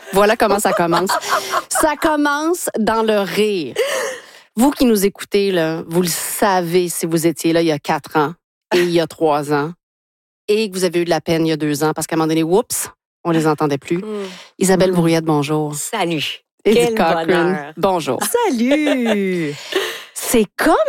Voilà comment ça commence. Ça commence dans le rire. Vous qui nous écoutez, là, vous le savez si vous étiez là il y a 4 ans et il y a 3 ans et que vous avez eu de la peine il y a 2 ans parce qu'à un moment donné, oups, on les entendait plus. Isabelle Brouillette, bonjour. Salut. Edith Quel Cochrane, bonheur. bonjour. Salut! C'est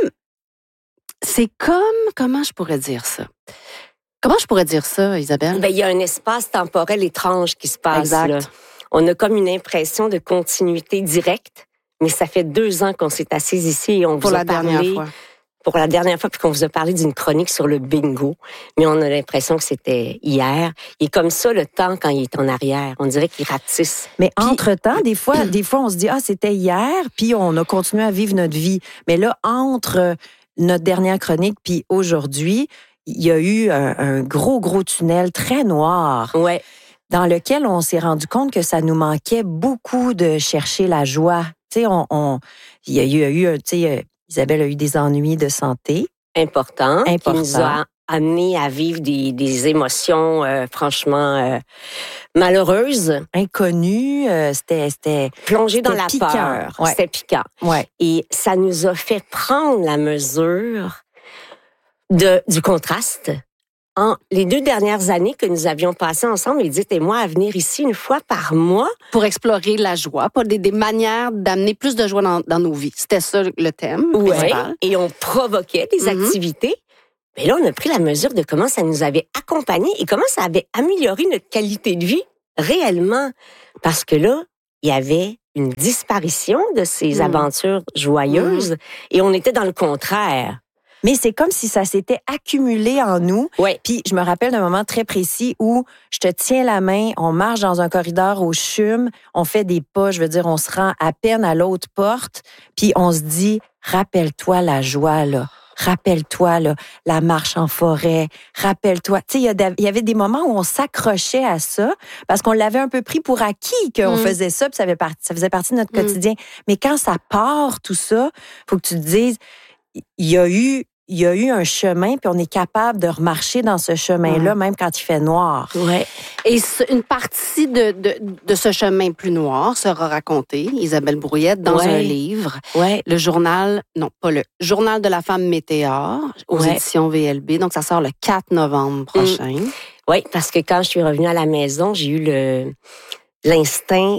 comme, comment je pourrais dire ça? Comment je pourrais dire ça, Isabelle? Ben, il y a un espace temporel étrange qui se passe. Exact. Là. On a comme une impression de continuité directe, mais ça fait 2 ans qu'on s'est assis ici et on Pour vous a la parlé... dernière fois. Pour la dernière fois, puis qu'on vous a parlé d'une chronique sur le bingo. Mais on a l'impression que c'était hier. Et comme ça, le temps, quand il est en arrière, on dirait qu'il ratisse. Mais entre-temps, des fois, on se dit, c'était hier, puis on a continué à vivre notre vie. Mais là, entre notre dernière chronique puis aujourd'hui, il y a eu un gros tunnel très noir. Ouais. Dans lequel on s'est rendu compte que ça nous manquait beaucoup de chercher la joie. Tu sais, il y a eu, Isabelle a eu des ennuis de santé. Important. Qui nous a amené à vivre des émotions franchement malheureuses. Inconnues, c'était plongé dans la piquant. peur. Ouais. C'était piquant. Ouais. Et ça nous a fait prendre la mesure du contraste. Les 2 dernières années que nous avions passées ensemble, Edith et moi, à venir ici 1 fois par mois. Pour explorer la joie, pas des manières d'amener plus de joie dans nos vies. C'était ça le thème principal. Et on provoquait des activités. Mais là, on a pris la mesure de comment ça nous avait accompagnés et comment ça avait amélioré notre qualité de vie réellement. Parce que là, il y avait une disparition de ces aventures joyeuses et on était dans le contraire. Mais c'est comme si ça s'était accumulé en nous. Ouais. Puis je me rappelle d'un moment très précis où je te tiens la main, on marche dans un corridor au CHUM, on fait des pas, on se rend à peine à l'autre porte, puis on se dit, rappelle-toi la joie, là. Rappelle-toi, là, la marche en forêt. Rappelle-toi. Tu sais, il y avait des moments où on s'accrochait à ça parce qu'on l'avait un peu pris pour acquis qu'on faisait ça, puis ça faisait partie de notre quotidien. Mais quand ça part, tout ça, faut que tu te dises, il y a eu un chemin, puis on est capable de remarcher dans ce chemin-là, même quand il fait noir. Ouais. Et une partie de ce chemin plus noir sera racontée, Isabelle Brouillette, dans un livre. Ouais. Le Journal de la femme météore, aux éditions VLB. Donc, ça sort le 4 novembre prochain. Oui, parce que quand je suis revenue à la maison, j'ai eu l'instinct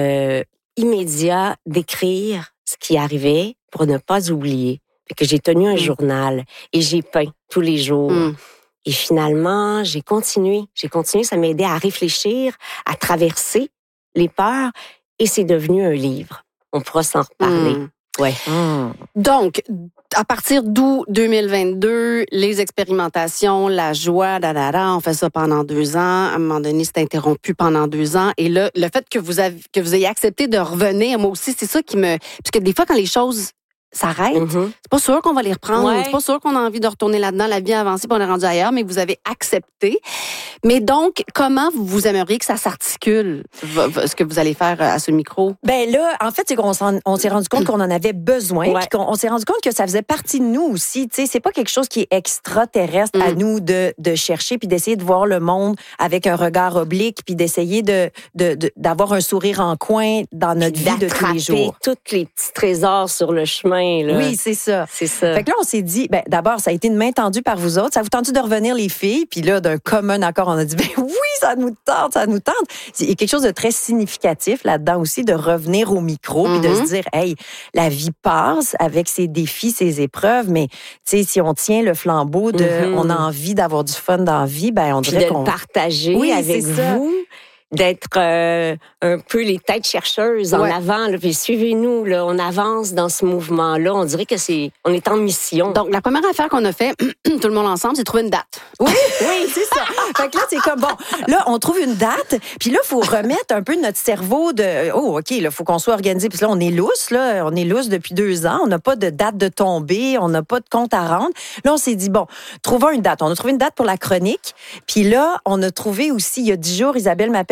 immédiat d'écrire ce qui arrivait pour ne pas oublier. Que j'ai tenu un journal et j'ai peint tous les jours. Et finalement, j'ai continué. Ça m'a aidé à réfléchir, à traverser les peurs et c'est devenu un livre. On pourra s'en reparler. Ouais. Donc, à partir d'août 2022, les expérimentations, la joie, on fait ça pendant 2 ans. À un moment donné, c'est interrompu pendant 2 ans. Et là, le fait que vous ayez accepté de revenir, moi aussi, c'est ça qui me... Parce que des fois, quand les choses s'arrête, c'est pas sûr qu'on va les reprendre, c'est pas sûr qu'on a envie de retourner là-dedans, la vie a avancé, puis on est rendu ailleurs, mais vous avez accepté. Mais donc, comment vous aimeriez que ça s'articule, ce que vous allez faire à ce micro? Ben là, en fait, c'est qu'on s'est rendu compte qu'on en avait besoin, puis qu'on s'est rendu compte que ça faisait partie de nous aussi. Tu sais, c'est pas quelque chose qui est extraterrestre à nous de chercher puis d'essayer de voir le monde avec un regard oblique, puis d'essayer d'avoir un sourire en coin dans notre vie de tous les jours. Tous les petits trésors sur le chemin. Là. Oui, c'est ça. C'est ça. Fait que là, on s'est dit, d'abord, ça a été une main tendue par vous autres. Ça vous tente de revenir, les filles? Puis là, d'un commun accord, on a dit, oui, ça nous tente. Il y a quelque chose de très significatif là-dedans aussi, de revenir au micro, puis de se dire, hey, la vie passe avec ses défis, ses épreuves, mais tu sais, si on tient le flambeau on a envie d'avoir du fun dans la vie, on puis dirait qu'on... de le partager avec vous. D'être un peu les têtes chercheuses en avant, là, puis suivez-nous, là, on avance dans ce mouvement-là. On dirait que on est en mission. Donc, la première affaire qu'on a fait, tout le monde ensemble, c'est trouver une date. Oui, c'est ça. Fait que là, c'est comme, là, on trouve une date, puis là, il faut remettre un peu notre cerveau OK, là, faut qu'on soit organisé. Puis là, on est lousse depuis 2 ans. On n'a pas de date de tombée, on n'a pas de compte à rendre. Là, on s'est dit, trouvons une date. On a trouvé une date pour la chronique, puis là, on a trouvé aussi, il y a 10 jours, Isabelle m'appelle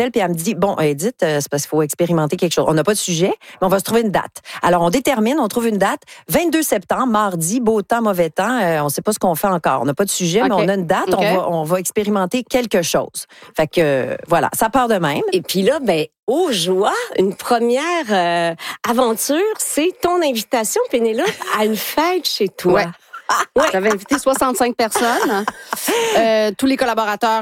m'appelle puis elle me dit, bon, Edith, c'est parce qu'il faut expérimenter quelque chose. On n'a pas de sujet, mais on va se trouver une date. Alors, on détermine, on trouve une date, 22 septembre, mardi, beau temps, mauvais temps, on ne sait pas ce qu'on fait encore. On n'a pas de sujet, mais on a une date, on va expérimenter quelque chose. Fait que, voilà, ça part de même. Et puis là, aux joies, une première aventure, c'est ton invitation, Pénélope, à une fête chez toi. Ouais. J'avais invité 65 personnes. Tous les collaborateurs,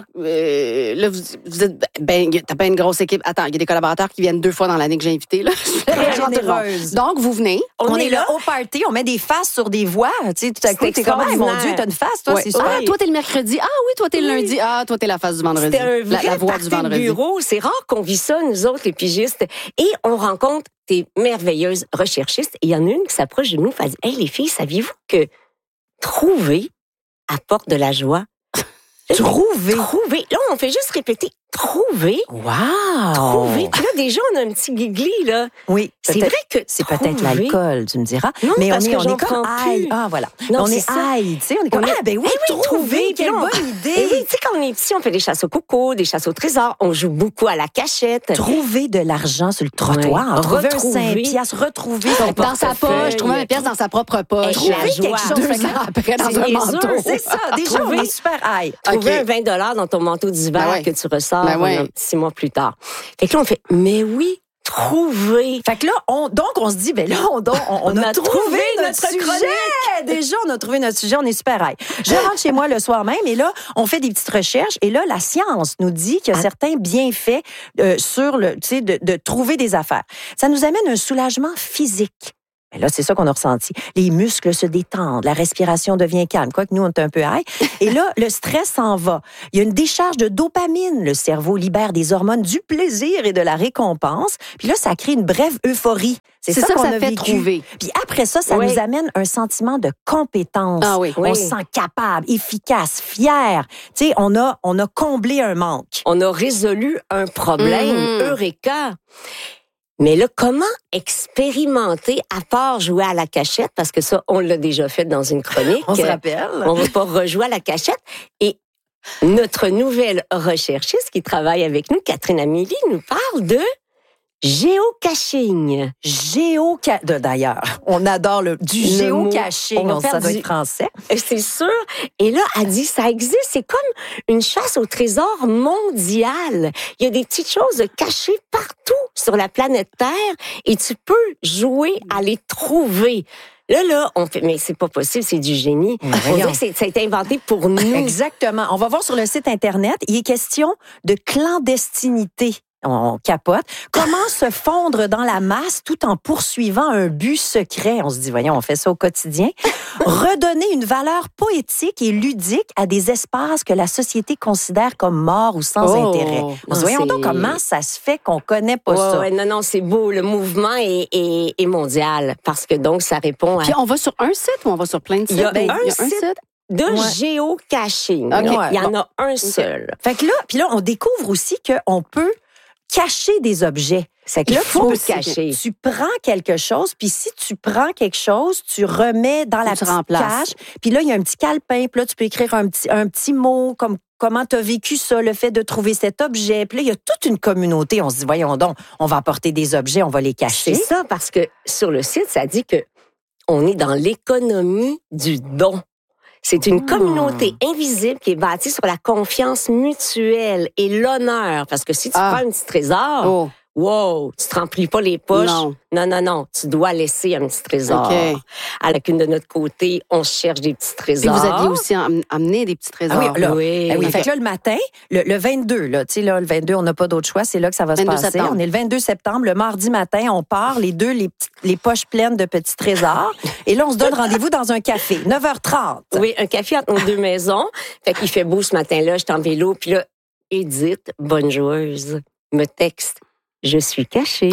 là, vous êtes, t'as pas une grosse équipe. Attends, il y a des collaborateurs qui viennent 2 fois dans l'année que j'ai invité, là. Très généreuse. Donc, vous venez. On est là au party, on met des faces sur des voix. Tu sais, tout à coup, t'es comme, mon Dieu, t'as une face, toi, c'est super. Ah, toi, t'es le mercredi. Ah oui, toi, t'es le lundi. Ah, toi, t'es la face du vendredi. C'était un vrai la voix du vendredi. bureau. C'est rare qu'on vit ça, nous autres, les pigistes. Et on rencontre des merveilleuses recherchistes. Et il y en a une qui s'approche de nous et dit, hey, les filles, saviez-vous que trouver apporte de la joie? Trouver. Là, on fait juste répéter trouver. Wow. Trouver. Puis là, déjà, on a un petit gigli, là. Oui. C'est vrai que c'est peut-être l'alcool, tu me diras. Non, mais parce on que est comme aïe. Ah, voilà. Non, on est aïe. Tu sais, on est comme, trouver. Quelle bonne idée. Et oui, tu sais, quand on est petit, on fait des chasses au coco, des chasses au trésor. On joue beaucoup à la cachette. Trouver de l'argent sur le trottoir. Trouver un 5 piastres. Retrouver son dans sa poche. Trouver un pièce dans sa propre poche. Trouver quelque chose. 2 ans après dans un manteau. C'est ça. Déjà, on est super aïe. Trouver un 20 $ dans ton manteau d'hiver que tu ressors 6 mois plus tard. Fait que là, on fait, mais oui, trouver. Fait que là, on se dit, là, on a trouvé notre sujet. Déjà, on a trouvé notre sujet, on est super high. Je rentre chez moi le soir même et là, on fait des petites recherches et là, la science nous dit qu'il y a certains bienfaits sur de trouver des affaires. Ça nous amène un soulagement physique. Mais là, c'est ça qu'on a ressenti. Les muscles se détendent, la respiration devient calme. Quoique nous, on est un peu high. Et là, le stress s'en va. Il y a une décharge de dopamine. Le cerveau libère des hormones du plaisir et de la récompense. Puis là, ça crée une brève euphorie. C'est ça qu'on a fait vécu. Trouver. Puis après ça, ça nous amène un sentiment de compétence. Ah oui. On se sent capable, efficace, fier. Tu sais, on a comblé un manque. On a résolu un problème. Eureka! Mais là, comment expérimenter à part jouer à la cachette? Parce que ça, on l'a déjà fait dans une chronique. On se rappelle. On va pas rejouer à la cachette. Et notre nouvelle recherchiste qui travaille avec nous, Catherine Amélie, nous parle de géocaching. D'ailleurs, on adore du géocaching. Ça doit être français. C'est sûr. Et là, elle dit, ça existe. C'est comme une chasse au trésor mondiale. Il y a des petites choses cachées partout sur la planète Terre et tu peux jouer à les trouver. Là, on fait, mais c'est pas possible, c'est du génie. On dirait que ça a été inventé pour nous. Exactement. On va voir sur le site Internet, il est question de clandestinité. On capote. Comment se fondre dans la masse tout en poursuivant un but secret? On se dit, voyons, on fait ça au quotidien. Redonner une valeur poétique et ludique à des espaces que la société considère comme morts ou sans intérêt. On se dit, voyons donc comment ça se fait qu'on connaît pas ça. Ouais, non, c'est beau. Le mouvement est mondial parce que donc ça répond à... Puis on va sur un site ou on va sur plein de sites? Il y a un site de géocaching. Okay. Il y en a un seul. Fait que là, puis là, on découvre aussi qu'on peut cacher des objets. C'est que là, tu peux cacher. Tu prends quelque chose, puis si tu prends quelque chose, tu remets dans la petite cache. Puis là, il y a un petit calepin, puis là, tu peux écrire un petit mot comme comment tu as vécu ça, le fait de trouver cet objet. Puis là, il y a toute une communauté. On se dit, voyons donc, on va apporter des objets, on va les cacher. C'est ça, parce que sur le site, ça dit que on est dans l'économie du don. C'est une communauté invisible qui est bâtie sur la confiance mutuelle et l'honneur. Parce que si tu prends un petit trésor, wow, tu te remplis pas les poches. Non. Tu dois laisser un petit trésor. Okay. À chacune de notre côté, on cherche des petits trésors. Et vous aviez aussi amené des petits trésors. Ah oui, là, oui. Fait que là, le matin, le 22, là, tu sais, là, le 22, on n'a pas d'autre choix, c'est là que ça va se passer. Septembre. On est le 22 septembre, le mardi matin, on part, les poches pleines de petits trésors. Et là, on se donne rendez-vous dans un café, 9h30. Oui, un café entre nos deux maisons. Fait qu'il fait beau ce matin-là, j'étais en vélo, puis là, Edith, bonne joueuse, me texte. Je suis cachée.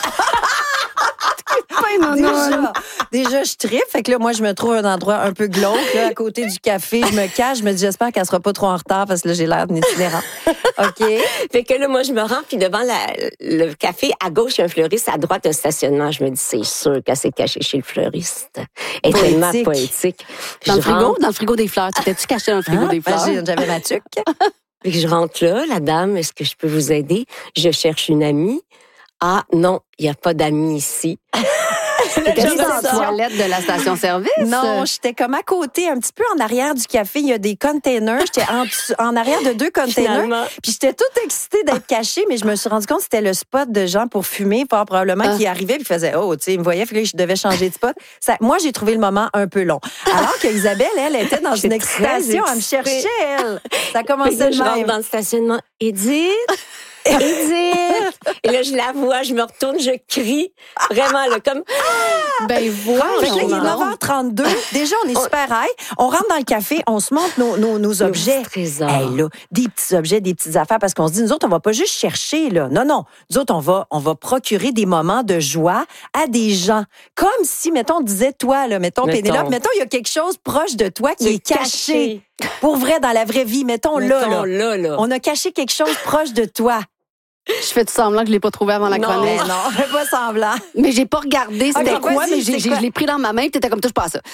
Déjà, je tripe. Fait que là, moi, je me trouve un endroit un peu glauque, là, à côté du café. Je me cache. Je me dis, j'espère qu'elle sera pas trop en retard parce que là, j'ai l'air d'une itinérante. OK. Fait que là, moi, je me rends, puis devant le café, à gauche, il y a un fleuriste, à droite, un stationnement. Je me dis, c'est sûr qu'elle s'est cachée chez le fleuriste. Elle est tellement poétique. Dans le frigo des fleurs. T'étais-tu caché dans le frigo des fleurs? J'avais ma tuque. Fait que je rentre là, la dame, est-ce que je peux vous aider? Je cherche une amie. Ah non, il n'y a pas d'amis ici. T'étais dans la toilette de la station-service? Non, j'étais comme à côté, un petit peu en arrière du café. Il y a des containers. J'étais en arrière de 2 containers. Finalement. Puis j'étais toute excitée d'être cachée, mais je me suis rendu compte que c'était le spot de gens pour fumer, fort probablement, qui arrivait puis faisait « Oh, tu sais, il me voyait, puis là, je devais changer de spot. » Moi, j'ai trouvé le moment un peu long. Alors que Isabelle, elle était dans une excitation. Elle me cherchait, elle. Ça commençait Je rentre dans le stationnement. Edith! Edith! Et là, je la vois, je me retourne, je crie. Vraiment, là, comme... Ben, Fait que là, il est 9h32. Déjà, on est super high. On rentre dans le café, on se montre nos objets. trésors. Hey, là, des petits objets, des petites affaires, parce qu'on se dit, nous autres, on va pas juste chercher, là. Non, non. Nous autres, on va procurer des moments de joie à des gens. Comme si, mettons, on disait, toi, là, mettons, Pénélope, mettons, il y a quelque chose proche de toi qui est caché. Pour vrai, dans la vraie vie, mettons là. On a caché quelque chose proche de toi. Je fais tout semblant que je l'ai pas trouvé avant la chronique. Non, fais pas semblant. Mais j'ai pas regardé c'était Ok, quoi, vas-y, mais c'est je quoi? l'ai pris dans ma main, puis t'étais comme touche pas à ça.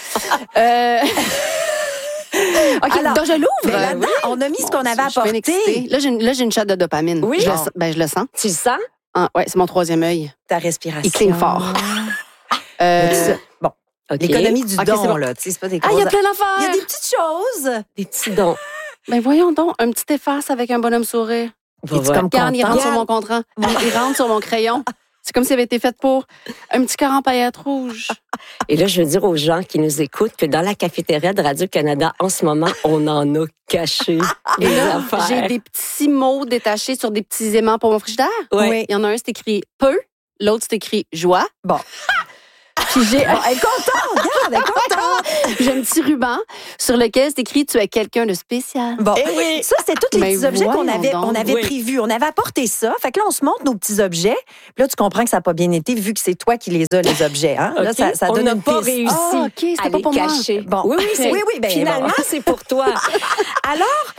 OK, Alors, donc je l'ouvre. Ben là-dedans, on a mis ce qu'on avait Je suis bien excitée. apporté. Là, j'ai une shot de dopamine. Oui. Je le sens. Tu le sens? Ah, ouais, c'est mon 3e œil. Ta respiration. Il cligne fort. Bon, OK. l'économie du Ok, don, c'est bon. là. Tu sais, c'est pas des Ah, il y a grosses- plein Il y a d'affaires. des petites choses. Des petits dons. Ben voyons donc, un petit efface avec un bonhomme sourire. Es-tu comme Regarde, il rentre content? sur mon contrat. Il rentre sur mon crayon. C'est comme s'il avait été fait pour un petit cœur en paillettes rouges. Et là, je veux dire aux gens qui nous écoutent que dans la cafétéria de Radio-Canada, en ce moment, on en a caché Et des là, affaires. j'ai des petits mots détachés sur des petits aimants pour mon frigidaire. Ouais. Oui. Il y en a un, c'est écrit peu. L'autre, c'est écrit joie. Bon. Puis j'ai Bon, elle est contente, regarde, elle est contente. j'ai un petit ruban sur lequel c'est écrit tu es quelqu'un de spécial. Bon, Eh oui. ça, c'était tous les Mais petits objets qu'on voyons avait, donc. on avait Oui. prévus. On avait apporté ça. Fait que là, on se montre nos petits objets. Puis là, tu comprends que ça n'a pas bien été vu que c'est toi qui les as, les objets. Hein? Là, OK. ça On donne n'a une pas piste. réussi Ah, OK, c'était à pas les pour moi. cacher. Bon. Oui, oui, Oui, ben, finalement, bon. c'est pour toi. Alors,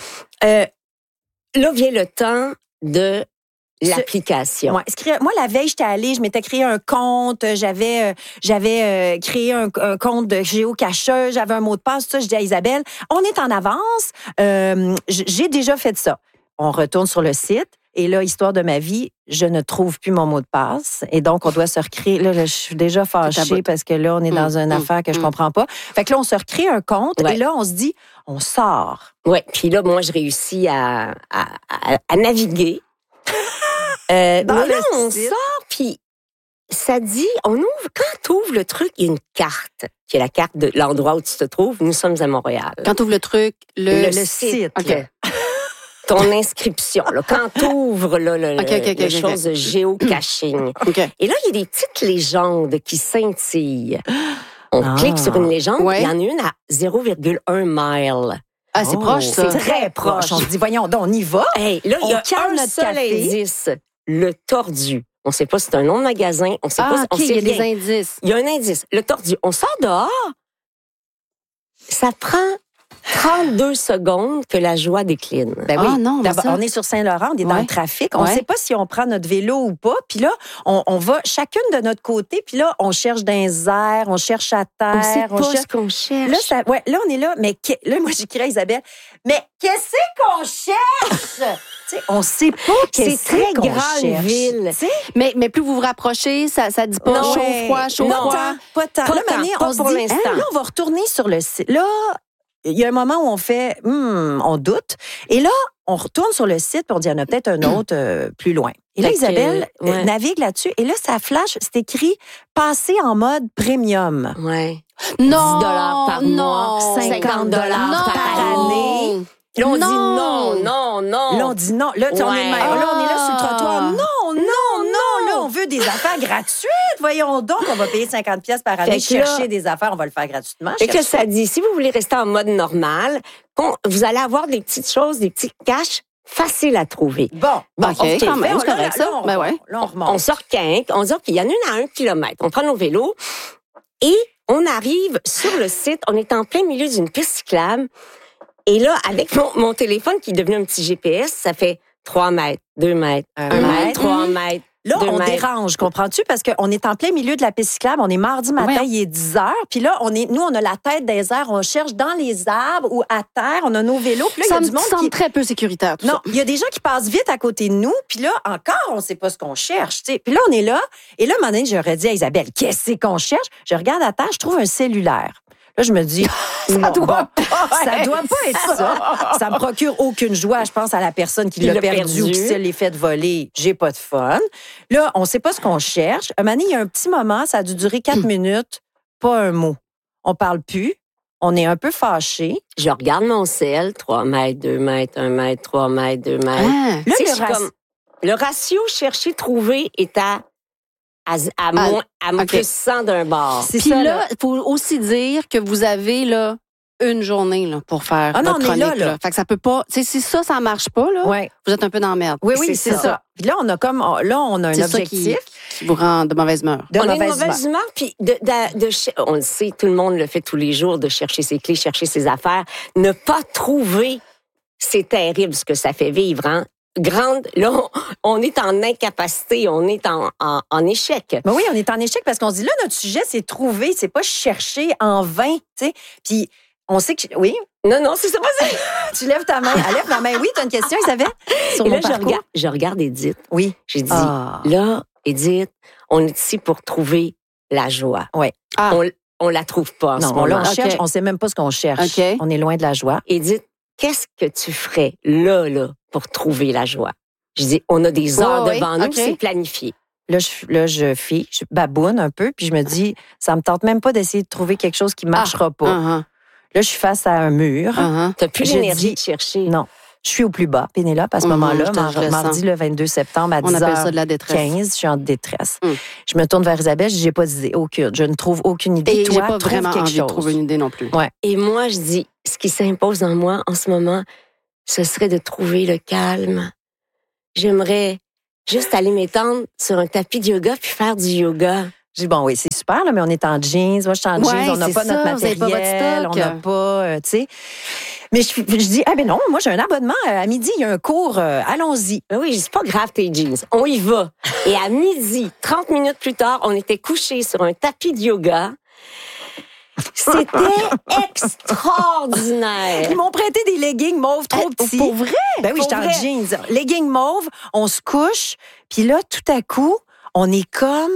là vient le temps de l'application. Ouais, moi, la veille, j'étais allée, je m'étais créé un compte, j'avais créé un compte de géocacheuse, j'avais un mot de passe, tout ça. Je dis à Isabelle, on est en avance, j'ai déjà fait ça. On retourne sur le site. Et là, histoire de ma vie, je ne trouve plus mon mot de passe. Et donc, on doit se recréer. Là, je suis déjà fâchée parce que là, on est dans une affaire que je comprends pas. Fait que là, on se recrée un compte. Ouais. Et là, on se dit, on sort. Oui, puis là, moi, je réussis à naviguer. Mais là, le on site. sort, puis ça dit, on ouvre, quand tu ouvres le truc, il y a une carte, qui est la carte de l'endroit où tu te trouves. Nous sommes à Montréal. Quand tu ouvres le truc, Le site. OK. là. Ton inscription, là, quand tu ouvres OK. chose de géocaching. OK. Et là, il y a des petites légendes qui scintillent. On Ah. clique sur une légende, Ouais. il y en a une à 0,1 mile. Ah, c'est Oh, proche, ça. C'est très proche. On se dit, voyons donc, on y va. Hey, là, il y On a calme un notre seul café. indice, le tordu. On ne sait pas si c'est un nom de magasin, on sait pas, Ah, on OK, il sait y a des rien. indices. Il y a un indice, le tordu. On sort dehors, ça prend 32 secondes que la joie décline. Ben Ah, non, mais D'abord, ça- on est sur Saint-Laurent, on est dans Ouais. le trafic. On ne Ouais. sait pas si on prend notre vélo ou pas. Puis là, on va chacune de notre côté. Puis là, on cherche dans les airs, on cherche à terre. On sait pas cherche... ce qu'on cherche. Là, on est là. Mais là, moi, j'écris à Isabelle. Mais qu'est-ce qu'on cherche? Tu sais, on sait pas qu'est-ce c'est très qu'on grande cherche. ville. Tu sais, Mais plus vous vous rapprochez, ça dit pas Non, chaud, non. froid. Pas tant. Pas Là, tant, maintenant, pas on se pour dit, l'instant. là, on va retourner sur le site. Là, il y a un moment où on fait, on doute. Et là, on retourne sur le site pour dire, il y en a peut-être un autre plus loin. Et là, Fait que, Isabelle ouais. navigue là-dessus. Et là, ça flash, c'est écrit passer en mode premium. Ouais. Non, 10 par mois, 50 $ par année. Là, on dit non. Là, on dit non. Là, tu sais, on est Ouais. là, on est là sur le trottoir. Ah. Non. Là, on veut des affaires gratuites. Voyons donc, on va payer 50$ par année. Fait que là- Chercher des affaires, on va le faire gratuitement. Et que ça dit, si vous voulez rester en mode normal, vous allez avoir des petites choses, des petits caches faciles à trouver. Bon, OK, quand même, c'est correct, ça. Ben ouais. Là, on remonte. On sort quinque, on dit, OK, il y en a une à 1 kilomètre. On prend nos vélos et on arrive sur le site. On est en plein milieu d'une piste cyclable. Et là, avec mon téléphone qui est devenu un petit GPS, ça fait 3 mètres, 2 mètres, 1 mètre, 3 mètres. Là, 2 on mètres. dérange, comprends-tu? Parce qu'on est en plein milieu de la piste cyclable, on est mardi matin, il est 10 heures, puis là, nous, on a la tête des airs, on cherche dans les arbres ou à terre, on a nos vélos, puis là, il y a du monde semble qui... très peu sécuritaire, tout Non, ça. il y a des gens qui passent vite à côté de nous, puis là, encore, on ne sait pas ce qu'on cherche, tu sais. Puis là, on est là, et là, un moment donné, j'aurais dit à Isabelle, qu'est-ce qu'on cherche? Je regarde à terre, je trouve un cellulaire. Là, je me dis, ça doit pas être ça. Ça me procure aucune joie. Je pense à la personne qui l'a perdu ou qui se l'est fait voler. J'ai pas de fun. Là, on sait pas ce qu'on cherche. Un moment donné, il y a un petit moment, ça a dû durer 4 minutes, pas un mot. On parle plus. On est un peu fâchés. Je regarde mon sel, 3 mètres, 2 mètres, 1 mètre, 3 mètres, 2 mètres. Ah. Là, Tu sais, le ratio chercher-trouver est à OK. plus 100 d'un bord. C'est Puis ça, là, il faut aussi dire que vous avez là une journée là, pour faire Ah non, votre on est là, chronique. là. Fait que ça peut pas... Tu sais, si ça marche pas, là, Ouais. vous êtes un peu dans la merde. Oui, C'est c'est ça. ça. Puis là, on a un C'est ça objectif. qui vous rend de mauvaise humeur. De On a une mauvaise mauvaise humeur, puis on le sait, tout le monde le fait tous les jours, de chercher ses clés, chercher ses affaires. Ne pas trouver, c'est terrible ce que ça fait vivre, hein? Là, on est en incapacité, on est en échec. Ben oui, on est en échec parce qu'on se dit, là, notre sujet, c'est trouver, c'est pas chercher en vain, tu sais. Puis, on sait que... Oui, Non, c'est ça, vas-y. tu lèves ta main. Elle lève la main. Oui, tu as une question, Isabelle? Sur Et là, mon parcours? je regarde Edith. Oui. J'ai dit, Ah. là, Edith, on est ici pour trouver la joie. Ouais. Ah. On la trouve pas en ce Non, moment. là, on OK. cherche, on sait même pas ce qu'on cherche. OK. On est loin de la joie. Edith, qu'est-ce que tu ferais là, pour trouver la joie? Je dis, on a des heures Ouais, devant nous, OK. c'est planifié. Là, je baboune un peu, puis je me dis, ça me tente même pas d'essayer de trouver quelque chose qui marchera pas. Uh-huh. Là, je suis face à un mur. Uh-huh. T'as plus Je l'énergie dis- de chercher. Non. Je suis au plus bas, Pénélope, à ce Mhm, moment-là, je le mardi sens. le 22 septembre à On appelle ça de la détresse. 10h15, je suis en détresse. Mm. Je me tourne vers Isabelle, je dis, j'ai pas d'idée, aucune. Je ne trouve aucune idée. Et j'ai Toi, pas trouve vraiment quelque envie de chose. trouver une idée non plus. Ouais. Et moi, je dis, ce qui s'impose en moi en ce moment, ce serait de trouver le calme. J'aimerais juste aller m'étendre sur un tapis de yoga puis faire du yoga. Je dis, bon, oui, c'est super, là, mais on est en jeans. Moi, je suis en Ouais, jeans. On n'a c'est pas notre ça, vous avez pas votre matériel. stock. On n'a pas, tu sais. Mais je dis, ah, ben non, moi, j'ai un abonnement. À midi, il y a un cours. Allons-y. Ben oui, c'est pas grave tes jeans. On y va. Et à midi, 30 minutes plus tard, on était couchés sur un tapis de yoga. C'était extraordinaire. Ils m'ont prêté des leggings mauves trop petits. Pour vrai? Ben oui, Pour j'étais en vrai. jeans. Leggings mauves, on se couche. Puis là, tout à coup, on est comme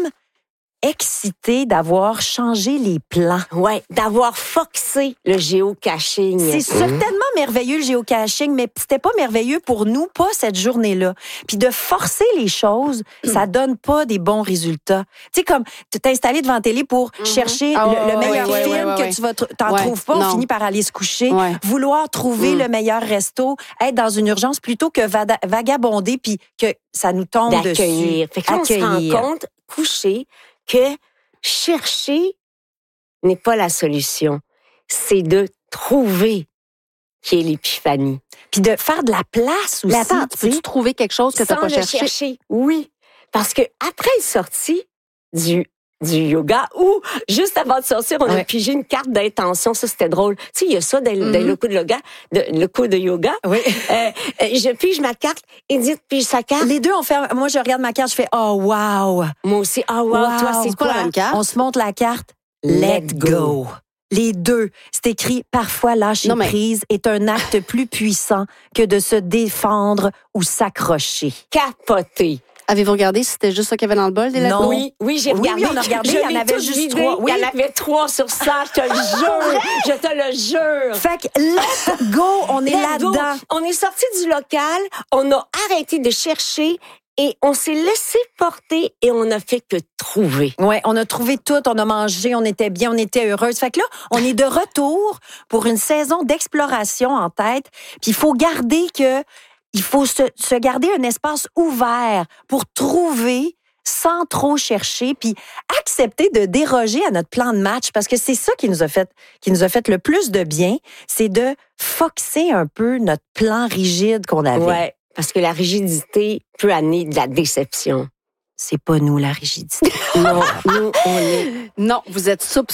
excité d'avoir changé les plans. Ouais, d'avoir foxé le géocaching. C'est certainement merveilleux le géocaching, mais c'était pas merveilleux pour nous, pas cette journée-là. Puis de forcer les choses, ça donne pas des bons résultats. Tu sais, comme tu t'es installé devant la télé pour chercher Ah, le ouais, meilleur ouais, film ouais, que ouais. tu vas t'en Ouais, trouves pas, on non. finit par aller se coucher, Ouais. vouloir trouver le meilleur resto, être dans une urgence plutôt que vagabonder puis que ça nous tombe dessus. D'accueillir. Fait que là, on se rend compte, couché, que chercher n'est pas la solution. C'est de trouver qui est l'épiphanie. Puis de faire de la place aussi. Mais attends, tu sais. peux-tu trouver quelque chose que tu n'as Sans pas le cherché? chercher. Oui. Parce que après une sortie du yoga, ou juste avant de sortir, on a Ouais. pigé une carte d'intention. Ça, c'était drôle. Tu sais, il y a ça dans le cours de yoga. Le cours de yoga. Oui. Je pige ma carte, Edith pige sa carte. Les deux, on fait. Moi, je regarde ma carte, je fais oh wow. Moi aussi. Ah, wow, Wow. toi, c'est C'est quoi la quoi? même carte? On se montre la carte. Let go. Les deux. C'est écrit parfois lâcher Non, mais- prise est un acte plus puissant que de se défendre ou s'accrocher. Capoté. Avez-vous regardé si c'était juste ça qu'il y avait dans le bol des Non. lacos? Oui, j'ai Oui, regardé. oui, on a regardé, Je il y en l'ai avait tout juste vidé. 3. Oui. Il y en avait 3 sur 100, je te le jure. Je te le jure. Fait que let go, on est Let's go. là-dedans. On est sorti du local, on a arrêté de chercher et on s'est laissé porter et on a fait que trouver. Ouais, on a trouvé tout, on a mangé, on était bien, on était heureuse. Fait que là, on est de retour pour une saison d'exploration en tête. Puis il faut garder il faut se garder un espace ouvert pour trouver sans trop chercher, puis accepter de déroger à notre plan de match, parce que c'est ça qui nous a fait le plus de bien, c'est de foxer un peu notre plan rigide qu'on avait. Ouais, parce que la rigidité peut amener de la déception. c'est pas nous la rigidité. Non, nous, on est... Non, vous êtes souple.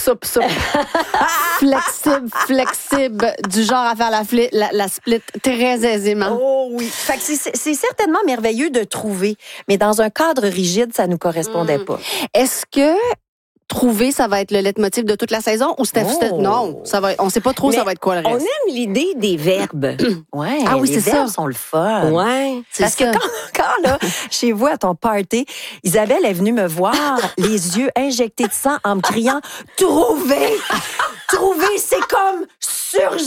Flexible, du genre à faire la split très aisément. Oh oui. Fait que c'est certainement merveilleux de trouver, mais dans un cadre rigide, ça nous correspondait pas. Est-ce que trouver, ça va être le leitmotiv de toute la saison ou c'était non, on sait pas trop Mais ça va être quoi le reste. On aime l'idée des verbes. Ouais. Ah oui, les c'est verbes ça. sont le fun. Ouais. Parce que quand là, chez vous, à ton party, Isabelle est venue me voir, les yeux injectés de sang, en me criant « Trouver! Trouver, c'est comme surgir! »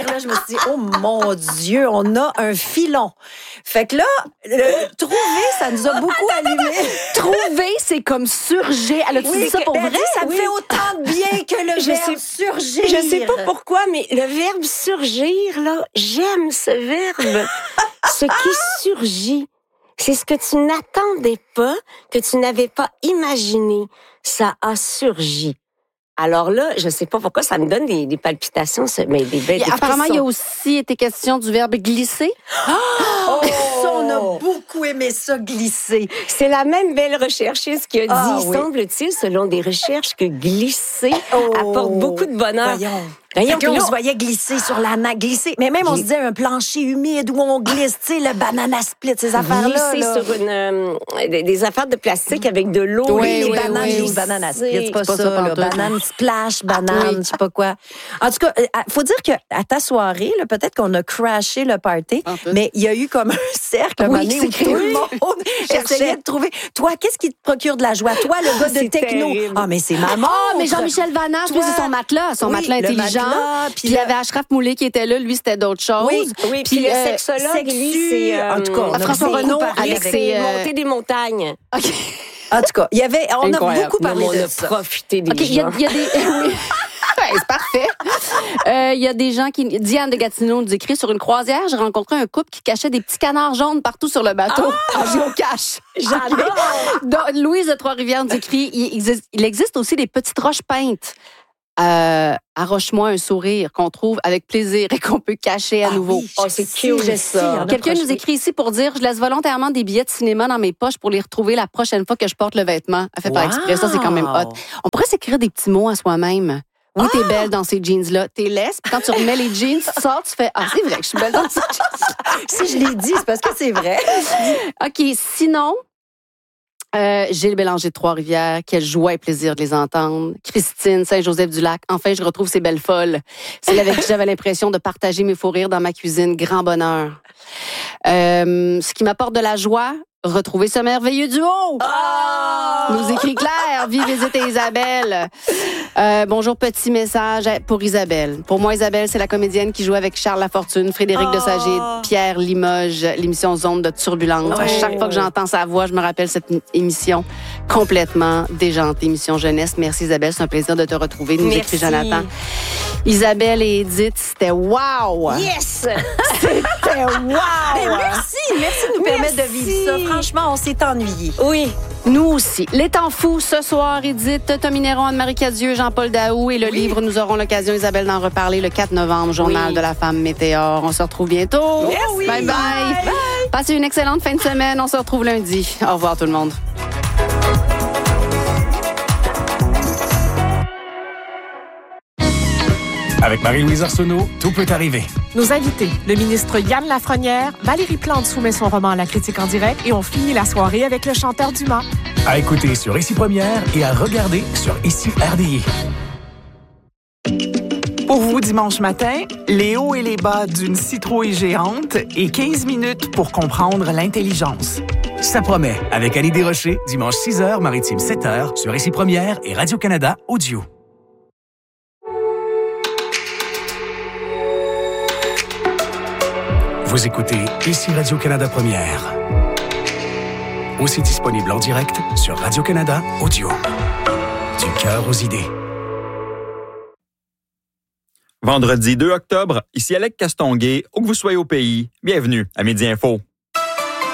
Là, je me suis dit « Oh mon Dieu, on a un filon! » Fait que là, trouver, ça nous a beaucoup allumé. Trouver, c'est comme surgir. Elle a-tu dit ça pour vrai? Ça me fait autant de bien que le verbe surgir. Je sais pas pourquoi, mais le verbe surgir, là, j'aime ce verbe. Ce qui surgit, c'est ce que tu n'attendais pas, que tu n'avais pas imaginé. Ça a surgi. Alors là, je sais pas pourquoi, ça me donne des palpitations, mais des belles Apparemment, il y a aussi été question du verbe glisser. Oh! Ça, on a beaucoup aimé ça, glisser. C'est la même belle recherchiste qui a dit, oui. semble-t-il, selon des recherches, que glisser apporte beaucoup de bonheur. Voyons, on se voyait glisser sur la nappe, glisser. Mais même, on se disait un plancher humide où on glisse, tu sais, le banana split, ces affaires-là. Glisser sur des affaires de plastique avec de l'eau. Oui, les bananes, les banana split, c'est pas ça, là. Banane splash, banane, je sais pas quoi. En tout cas, faut dire que à ta soirée, là, peut-être qu'on a crashé le party, mais il y a eu comme un cercle, un moment donné, où tout le monde essayait de trouver. Toi, qu'est-ce qui te procure de la joie? Toi, le gars de techno. terrible. Ah, mais c'est maman. Ah, mais Jean-Michel Vanage, lui, c'est son matelas intelligent. Puis il y avait Ashraf Moulay qui était là, lui, c'était d'autres choses. Oui, puis le sexologue, lui, c'est en tout cas, François Renaud avec ses montées des montagnes. OK. En tout cas, on a Incroyable. beaucoup parlé On de a ça. profité des OK, il y a gens. des... Oui. Ouais, c'est parfait. Il y a des gens qui... Diane de Gatineau nous écrit, sur une croisière, j'ai rencontré un couple qui cachait des petits canards jaunes partout sur le bateau en géocache. J'adore! Louise de Trois-Rivières nous écrit, il existe aussi des petites roches peintes. Arroche-moi un sourire qu'on trouve avec plaisir et qu'on peut cacher à nouveau. Oui, Oh, c'est cute, ça. Quelqu'un nous écrit ici pour dire, je laisse volontairement des billets de cinéma dans mes poches pour les retrouver la prochaine fois que je porte le vêtement. Elle fait pas exprès, ça c'est quand même hot. On pourrait s'écrire des petits mots à soi-même. Oui, t'es belle dans ces jeans-là. T'es laisse, puis quand tu remets les jeans, tu sors, tu fais, ah, c'est vrai que je suis belle dans ces jeans. Si je l'ai dit, c'est parce que c'est vrai. OK, sinon, Gilles Bélanger de Trois-Rivières, quelle joie et plaisir de les entendre. Christine Saint-Joseph-du-Lac, enfin, je retrouve ces belles folles. C'est avec qui j'avais l'impression de partager mes fous rires dans ma cuisine. Grand bonheur. Ce qui m'apporte de la joie, retrouver ce merveilleux duo. Nous écrit Claire, vive visite Isabelle. Bonjour, petit message pour Isabelle. Pour moi, Isabelle, c'est la comédienne qui joue avec Charles Lafortune, Frédéric Desagiers, Pierre Limoges, l'émission Zone de Turbulence. À chaque fois que j'entends sa voix, je me rappelle cette émission complètement déjantée, émission jeunesse. Merci Isabelle, c'est un plaisir de te retrouver. Nous écrit Jonathan. Isabelle et Edith, c'était wow! Yes! C'était wow! Merci de nous permettre de vivre ça. Franchement, on s'est ennuyés. Oui. Nous aussi. Les temps fous, ce soir, Edith, Tommy Néron, Anne-Marie Cadieux, Jean-Paul Daou et le livre, nous aurons l'occasion, Isabelle, d'en reparler le 4 novembre, Journal de la femme Météor. On se retrouve bientôt. Merci. Bye bye. Passez une excellente fin de semaine. On se retrouve lundi. Au revoir tout le monde. Avec Marie-Louise Arsenault, tout peut arriver. Nos invités, le ministre Yann Lafrenière, Valérie Plante soumet son roman à la critique en direct et on finit la soirée avec le chanteur Dumas. À écouter sur Ici Première et à regarder sur Ici RDI. Pour vous, dimanche matin, les hauts et les bas d'une citrouille géante et 15 minutes pour comprendre l'intelligence. Ça promet, avec Annie Desrochers, dimanche 6h, maritime 7h, sur Ici Première et Radio-Canada Audio. Vous écoutez Ici Radio-Canada Première. Aussi disponible en direct sur Radio-Canada Audio. Du cœur aux idées. Vendredi 2 octobre, ici Alec Castonguay, où que vous soyez au pays, bienvenue à Midi Info.